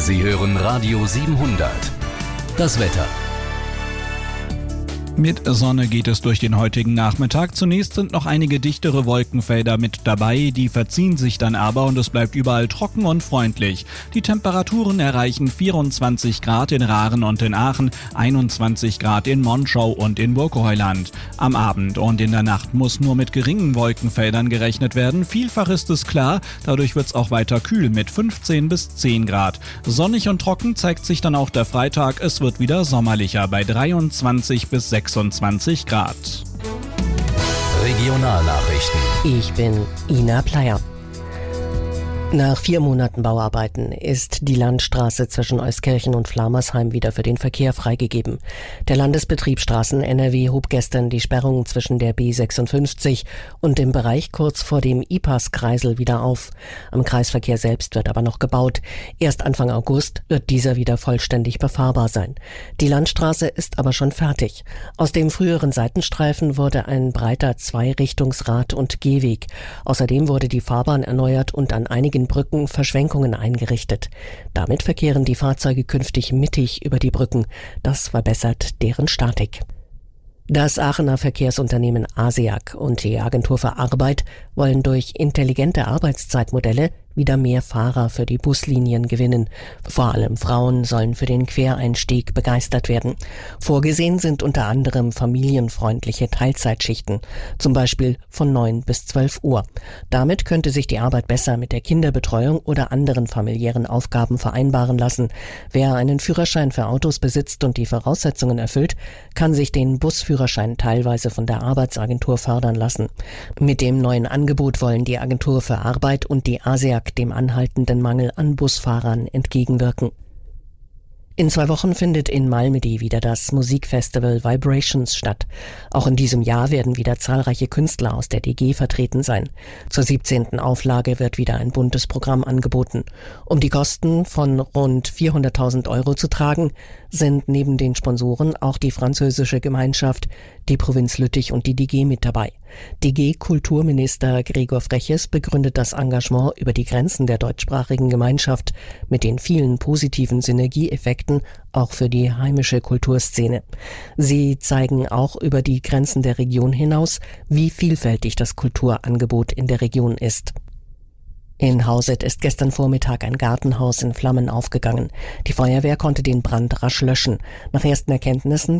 Sie hören Radio 700. Das Wetter. Mit Sonne geht es durch den heutigen Nachmittag. Zunächst sind noch einige dichtere Wolkenfelder mit dabei, die verziehen sich dann aber und es bleibt überall trocken und freundlich. Die Temperaturen erreichen 24 Grad in Raren und in Aachen, 21 Grad in Monschau und in Burgheuland. Am Abend und in der Nacht muss nur mit geringen Wolkenfeldern gerechnet werden. Vielfach ist es klar, dadurch wird es auch weiter kühl mit 15 bis 10 Grad. Sonnig und trocken zeigt sich dann auch der Freitag. Es wird wieder sommerlicher bei 23 bis 26 Grad. Regionalnachrichten. Ich bin Ina Pleyer. Nach 4 Monaten Bauarbeiten ist die Landstraße zwischen Euskirchen und Flamersheim wieder für den Verkehr freigegeben. Der Landesbetrieb Straßen NRW hob gestern die Sperrung zwischen der B56 und dem Bereich kurz vor dem I-Pass-Kreisel wieder auf. Am Kreisverkehr selbst wird aber noch gebaut. Erst Anfang August wird dieser wieder vollständig befahrbar sein. Die Landstraße ist aber schon fertig. Aus dem früheren Seitenstreifen wurde ein breiter Zweirichtungsrad- und Gehweg. Außerdem wurde die Fahrbahn erneuert und an einigen Brücken Verschwenkungen eingerichtet. Damit verkehren die Fahrzeuge künftig mittig über die Brücken. Das verbessert deren Statik. Das Aachener Verkehrsunternehmen ASEAG und die Agentur für Arbeit wollen durch intelligente Arbeitszeitmodelle wieder mehr Fahrer für die Buslinien gewinnen. Vor allem Frauen sollen für den Quereinstieg begeistert werden. Vorgesehen sind unter anderem familienfreundliche Teilzeitschichten, zum Beispiel von 9 bis 12 Uhr. Damit könnte sich die Arbeit besser mit der Kinderbetreuung oder anderen familiären Aufgaben vereinbaren lassen. Wer einen Führerschein für Autos besitzt und die Voraussetzungen erfüllt, kann sich den Busführerschein teilweise von der Arbeitsagentur fördern lassen. Mit dem neuen Angebot wollen die Agentur für Arbeit und die ASEAG dem anhaltenden Mangel an Busfahrern entgegenwirken. In 2 Wochen findet in Malmedy wieder das Musikfestival Vibrations statt. Auch in diesem Jahr werden wieder zahlreiche Künstler aus der DG vertreten sein. Zur 17. Auflage wird wieder ein buntes Programm angeboten. Um die Kosten von rund 400.000 € zu tragen, sind neben den Sponsoren auch die französische Gemeinschaft, die Provinz Lüttich und die DG mit dabei. DG-Kulturminister Gregor Freches begründet das Engagement über die Grenzen der deutschsprachigen Gemeinschaft mit den vielen positiven Synergieeffekten auch für die heimische Kulturszene. Sie zeigen auch über die Grenzen der Region hinaus, wie vielfältig das Kulturangebot in der Region ist. In Hauset ist gestern Vormittag ein Gartenhaus in Flammen aufgegangen. Die Feuerwehr konnte den Brand rasch löschen. Nach ersten Erkenntnissen